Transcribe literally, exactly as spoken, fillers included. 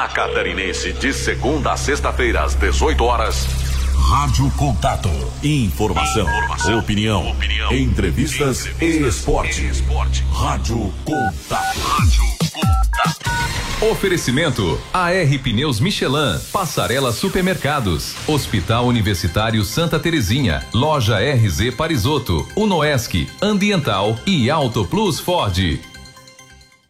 na Catarinense, de segunda a sexta-feira, às dezoito horas. Rádio Contato. Informação, Informação opinião, opinião, entrevistas, entrevistas e esporte. e esporte. Rádio Contato. Rádio Contato. Oferecimento A R Pneus Michelin, Passarela Supermercados, Hospital Universitário Santa Terezinha, Loja R Z Parisotto, Unoesc, Ambiental e Auto Plus Ford.